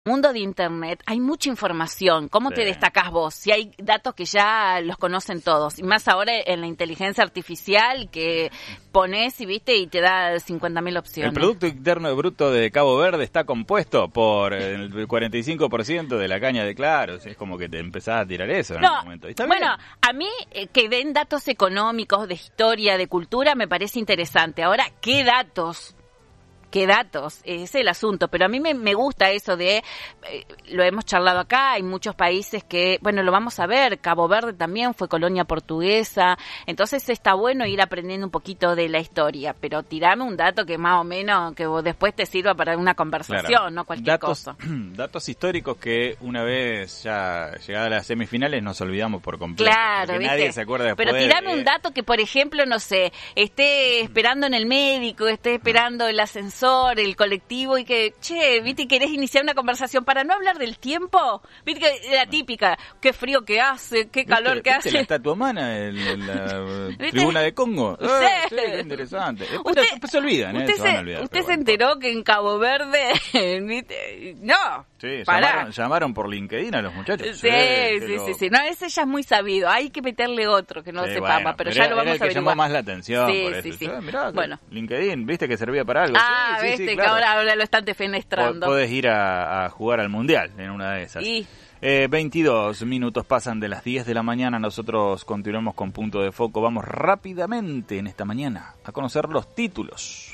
Mundo de Internet hay mucha información. ¿Cómo te destacás vos? Si hay datos que ya los conocen todos, y más ahora en la inteligencia artificial que pones y te da 50.000 opciones. El Producto Interno Bruto de Cabo Verde está compuesto por el 45% de la caña de Claros. Es como que te empezás a tirar eso en algún momento. ¿Está bien? A mí que den datos económicos, de historia, de cultura, me parece interesante. Ahora, ¿qué datos? ¿Qué datos? Es el asunto, pero a mí me gusta eso de, lo hemos charlado acá, hay muchos países que, bueno, lo vamos a ver, Cabo Verde también fue colonia portuguesa, entonces está bueno ir aprendiendo un poquito de la historia, pero tirame un dato que más o menos, que después te sirva para una conversación, claro, no cualquier cosa. Datos históricos que una vez ya llegadas a las semifinales nos olvidamos por completo. Claro, ¿viste? Nadie se acuerda después. Pero tirame un dato que, por ejemplo, no sé, esté esperando en el médico, esté esperando el ascensor, el colectivo y que, ¿viste? ¿Querés iniciar una conversación para no hablar del tiempo? ¿Viste? Que la típica, qué frío que hace, qué calor que hace. La estatua humana en la tribuna de Congo. Sí. Qué interesante. Después se olvidan, ¿Usted se enteró que en Cabo Verde, ¿viste? No. Sí, llamaron por LinkedIn a los muchachos. Sí. No, ese ya es muy sabido. Hay que meterle otro que no sepamos, bueno, pero ya lo vamos a averiguar. Que llamó más la atención por eso. Sí. Mirá, bueno. LinkedIn, ¿viste que servía para algo? Viste claro. Que ahora lo están defenestrando. Podés ir a jugar al Mundial en una de esas. 22 minutos pasan de las 10 de la mañana. Nosotros continuamos con Punto de Foco. Vamos rápidamente en esta mañana a conocer los títulos.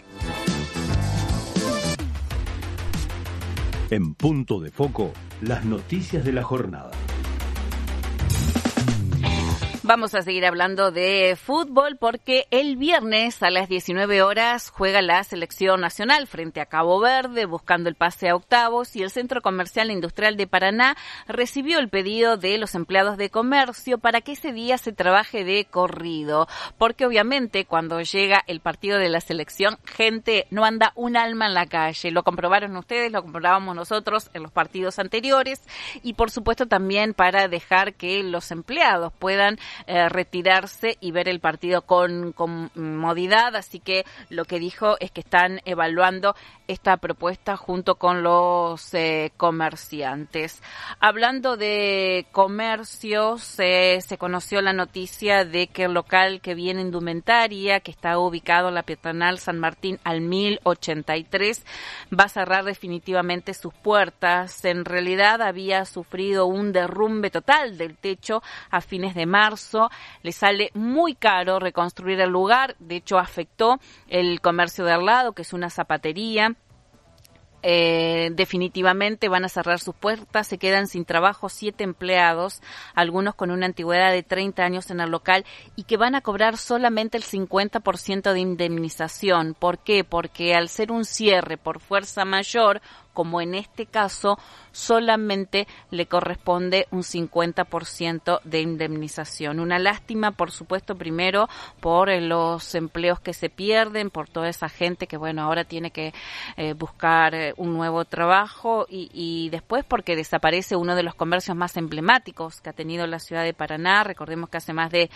En Punto de Foco, las noticias de la jornada. Vamos a seguir hablando de fútbol porque el viernes a las 19 horas juega la selección nacional frente a Cabo Verde buscando el pase a octavos, y el Centro Comercial e Industrial de Paraná recibió el pedido de los empleados de comercio para que ese día se trabaje de corrido, porque obviamente cuando llega el partido de la selección, gente, no anda un alma en la calle. Lo comprobaron ustedes, lo comprobábamos nosotros en los partidos anteriores, y por supuesto también para dejar que los empleados puedan retirarse y ver el partido con comodidad. Así que lo que dijo es que están evaluando esta propuesta junto con los comerciantes. Hablando de comercios, se conoció la noticia de que el local que viene indumentaria, que está ubicado en la peatonal San Martín al 1083, va a cerrar definitivamente sus puertas. En realidad había sufrido un derrumbe total del techo a fines de marzo. Le sale muy caro reconstruir el lugar. De hecho, afectó el comercio de al lado, que es una zapatería. Definitivamente van a cerrar sus puertas. Se quedan sin trabajo 7 empleados, algunos con una antigüedad de 30 años en el local, y que van a cobrar solamente el 50% de indemnización. ¿Por qué? Porque al ser un cierre por fuerza mayor, como en este caso, solamente le corresponde un 50% de indemnización. Una lástima, por supuesto, primero por los empleos que se pierden, por toda esa gente que, bueno, ahora tiene que buscar un nuevo trabajo, y después porque desaparece uno de los comercios más emblemáticos que ha tenido la ciudad de Paraná. Recordemos que hace más de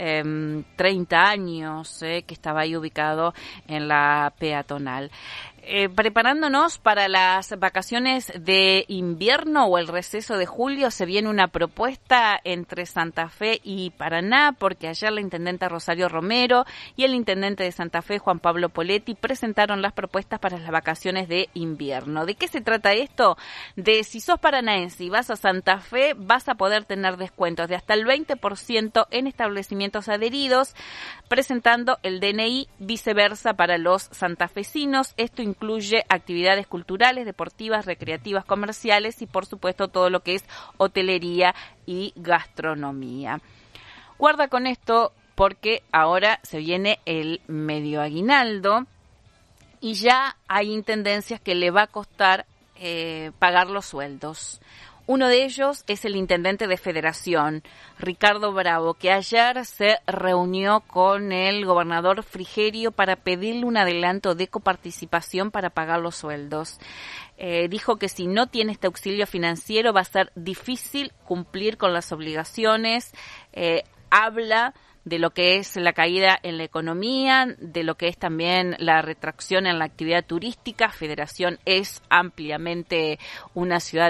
30 años que estaba ahí ubicado en la peatonal. Preparándonos para las vacaciones de invierno o el receso de julio, se viene una propuesta entre Santa Fe y Paraná, porque ayer la intendenta Rosario Romero y el intendente de Santa Fe, Juan Pablo Poletti, presentaron las propuestas para las vacaciones de invierno. ¿De qué se trata esto? De si sos paranaense y vas a Santa Fe, vas a poder tener descuentos de hasta el 20% en establecimientos adheridos, presentando el DNI, viceversa para los santafesinos. Esto incluye actividades culturales, deportivas, recreativas, comerciales y, por supuesto, todo lo que es hotelería y gastronomía. Guarda con esto porque ahora se viene el medio aguinaldo y ya hay intendencias que le va a costar pagar los sueldos. Uno de ellos es el intendente de Federación, Ricardo Bravo, que ayer se reunió con el gobernador Frigerio para pedirle un adelanto de coparticipación para pagar los sueldos. Dijo que si no tiene este auxilio financiero va a ser difícil cumplir con las obligaciones. Habla de lo que es la caída en la economía, de lo que es también la retracción en la actividad turística. Federación es ampliamente una ciudad